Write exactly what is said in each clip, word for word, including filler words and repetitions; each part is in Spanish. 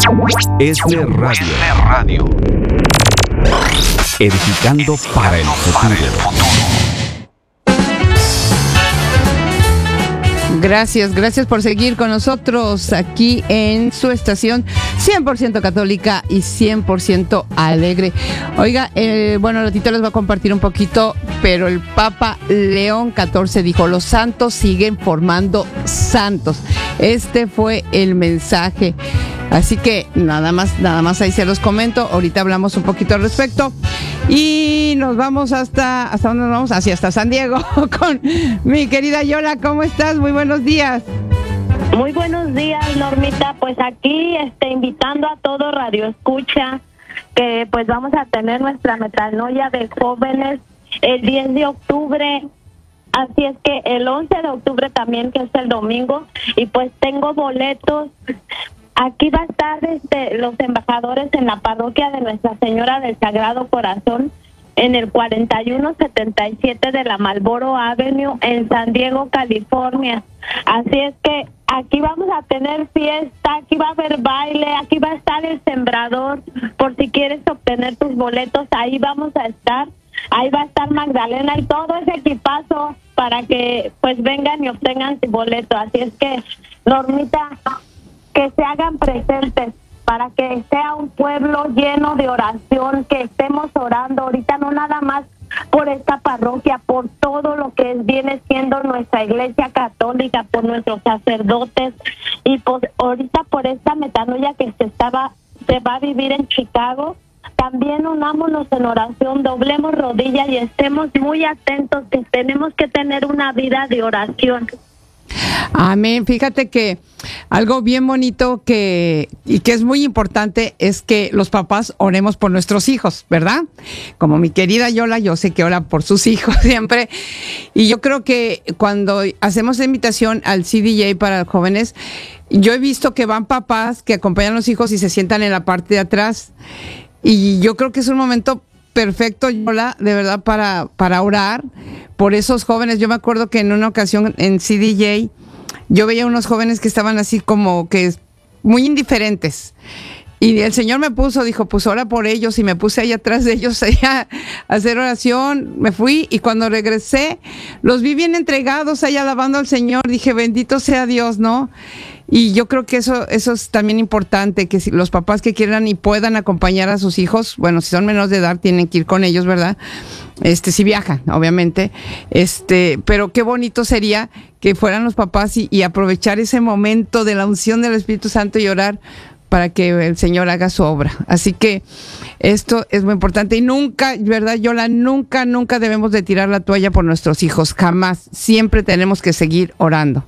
Esle Radio. Esle Radio. Edificando para el futuro. Gracias, gracias por seguir con nosotros aquí en su estación cien por ciento católica y cien por ciento alegre. Oiga, eh, bueno, ratito les voy a compartir un poquito, pero el Papa León catorce dijo, los santos siguen formando santos. Este fue el mensaje. Así que nada más, nada más ahí se los comento. Ahorita hablamos un poquito al respecto. Y nos vamos hasta, ¿hasta dónde nos vamos? Hacia hasta San Diego con mi querida Yola. ¿Cómo estás? Muy buenos días. Muy buenos días, Normita. Pues aquí este, invitando a todo Radio Escucha, que pues vamos a tener nuestra metanoia de jóvenes el diez de octubre. Así es que el once de octubre también, que es el domingo, y pues tengo boletos. Aquí va a estar este, los embajadores en la parroquia de Nuestra Señora del Sagrado Corazón, en el cuarenta y uno setenta y siete de la Marlboro Avenue, en San Diego, California. Así es que aquí vamos a tener fiesta, aquí va a haber baile, aquí va a estar el sembrador, por si quieres obtener tus boletos, ahí vamos a estar. Ahí va a estar Magdalena y todo ese equipazo para que pues vengan y obtengan su boleto. Así es que, Normita, que se hagan presentes para que sea un pueblo lleno de oración, que estemos orando ahorita no nada más por esta parroquia, por todo lo que viene siendo nuestra Iglesia Católica, por nuestros sacerdotes y pues ahorita por esta metanoia que se estaba se va a vivir en Chicago. También unámonos en oración, doblemos rodillas y estemos muy atentos, que tenemos que tener una vida de oración. Amén. Fíjate que algo bien bonito que y que es muy importante es que los papás oremos por nuestros hijos, ¿verdad? Como mi querida Yola, yo sé que ora por sus hijos siempre. Y yo creo que cuando hacemos la invitación al C D J para jóvenes, yo he visto que van papás que acompañan a los hijos y se sientan en la parte de atrás. Y yo creo que es un momento perfecto, Yola, de verdad, para, para orar por esos jóvenes. Yo me acuerdo que en una ocasión en C D J, yo veía unos jóvenes que estaban así como que muy indiferentes. Y el Señor me puso, dijo, pues ora por ellos, y me puse ahí atrás de ellos allá a hacer oración. Me fui y cuando regresé, los vi bien entregados ahí alabando al Señor. Dije, bendito sea Dios, ¿no? Y yo creo que eso eso es también importante, que si los papás que quieran y puedan acompañar a sus hijos, bueno, si son menores de edad tienen que ir con ellos, ¿verdad? Este, si viajan, obviamente, este, pero qué bonito sería que fueran los papás y, y aprovechar ese momento de la unción del Espíritu Santo y orar para que el Señor haga su obra. Así que esto es muy importante y nunca, ¿verdad, Yola? Nunca, nunca debemos de tirar la toalla por nuestros hijos, jamás. Siempre tenemos que seguir orando.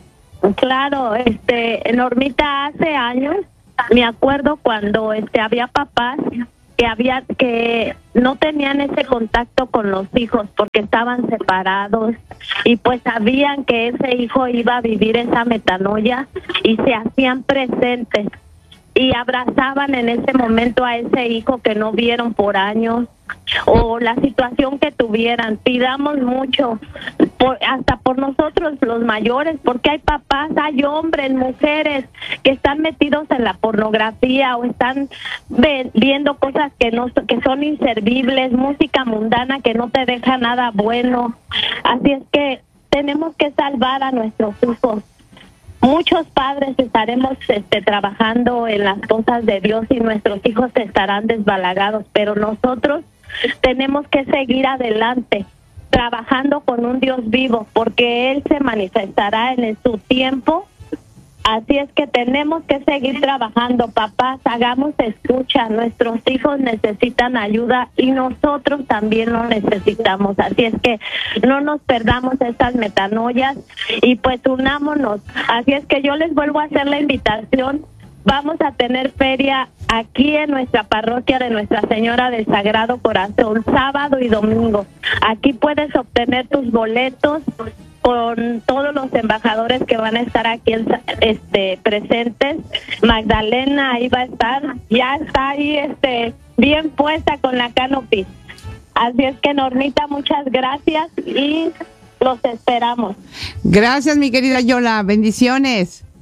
Claro, este, Normita, hace años me acuerdo cuando este había papás que había que no tenían ese contacto con los hijos porque estaban separados y pues sabían que ese hijo iba a vivir esa metanoia y se hacían presentes y abrazaban en ese momento a ese hijo que no vieron por años o la situación que tuvieran. Pidamos mucho, por, hasta por nosotros los mayores, porque hay papás, hay hombres, mujeres que están metidos en la pornografía o están ve, viendo cosas que no que son inservibles, música mundana que no te deja nada bueno. Así es que tenemos que salvar a nuestros hijos. Muchos padres estaremos este, trabajando en las cosas de Dios y nuestros hijos estarán desbalagados, pero nosotros tenemos que seguir adelante, trabajando con un Dios vivo, porque Él se manifestará en su tiempo. Así es que tenemos que seguir trabajando, papás, hagamos escucha, nuestros hijos necesitan ayuda y nosotros también lo necesitamos, así es que no nos perdamos estas metanoias y pues unámonos. Así es que yo les vuelvo a hacer la invitación, vamos a tener feria aquí en nuestra parroquia de Nuestra Señora del Sagrado Corazón, sábado y domingo. Aquí puedes obtener tus boletos con todos los embajadores que van a estar aquí este, presentes. Magdalena ahí va a estar, ya está ahí este, bien puesta con la canopy. Así es que, Normita, muchas gracias y los esperamos. Gracias, mi querida Yola, bendiciones.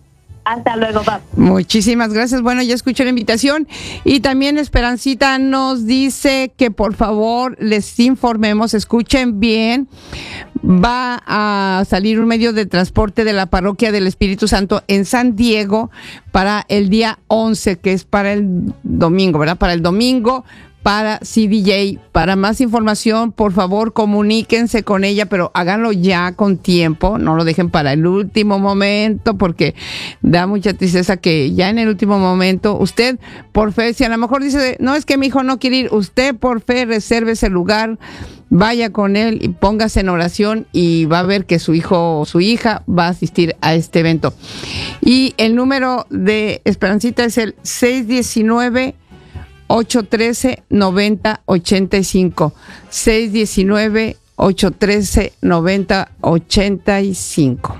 Hasta luego, papá. Muchísimas gracias. Bueno, ya escuché la invitación. Y también Esperancita nos dice que por favor les informemos, escuchen bien, va a salir un medio de transporte de la Parroquia del Espíritu Santo en San Diego para el día once, que es para el domingo, ¿verdad? Para el domingo, para C D J. Para más información, por favor, comuníquense con ella, pero háganlo ya con tiempo, no lo dejen para el último momento, porque da mucha tristeza que ya en el último momento, usted por fe, si a lo mejor dice, no, es que mi hijo no quiere ir, usted por fe reserve ese lugar, vaya con él y póngase en oración y va a ver que su hijo o su hija va a asistir a este evento. Y el número de Esperancita es el seis uno nueve, ocho uno tres, nueve cero ocho cinco. seis uno nueve, ocho uno tres, nueve cero ocho cinco.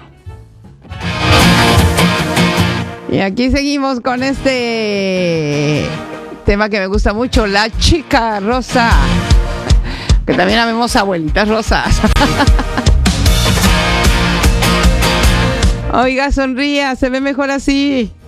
Y aquí seguimos con este tema que me gusta mucho, La Chica Rosa. Que también habemos abuelitas rosas. Oiga, sonría, se ve mejor así.